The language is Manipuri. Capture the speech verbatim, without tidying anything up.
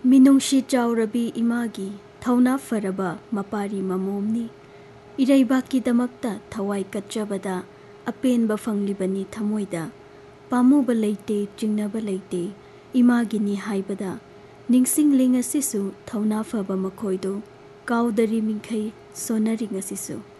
ꯃꯤꯅꯨꯡꯁꯤ ꯆꯥꯎꯔꯕꯤ ꯏꯃꯥꯒꯤ ꯊꯧꯅꯥ ꯐꯔꯕ ꯃꯄꯥꯔꯤ ꯃꯃꯣꯝꯅꯤ꯫ ꯏꯔꯩꯕꯥꯛꯀꯤꯗꯃꯛꯇ ꯊꯋꯥꯏ ꯀꯠꯆꯕꯗ ꯑꯄꯦꯟꯕ ꯐꯪꯂꯤꯕꯅꯤ ꯊꯃꯣꯏꯗ꯫ ꯄꯥꯝꯃꯨꯕ ꯂꯩꯇꯦ ꯆꯤꯡꯅꯕ ꯂꯩꯇꯦ ꯏꯃꯥꯒꯤꯅꯤ ꯍꯥꯏꯕꯗ꯫ ꯅꯤꯡꯁꯤꯡꯂꯤ ꯉꯁꯤꯁꯨ ꯊꯧꯅꯥ ꯐꯕ ꯃꯈꯣꯏꯗꯨ, ꯀꯥꯎꯗꯔꯤ ꯃꯤꯡꯈꯩ ꯁꯣꯟꯅꯔꯤ ꯉꯁꯤꯁꯨ꯫